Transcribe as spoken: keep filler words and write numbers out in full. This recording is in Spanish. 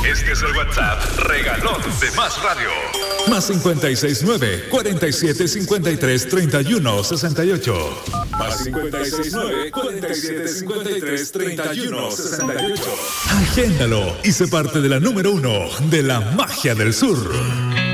Este es el WhatsApp regalón de Más Radio. Más cincuenta y seis nueve, cuarenta y siete, cincuenta y tres, treinta y uno, sesenta y ocho. Más cincuenta y seis nueve, cuarenta y siete, cincuenta y tres, treinta y uno, sesenta y ocho. Agéndalo y sé parte de la número uno de la magia del sur.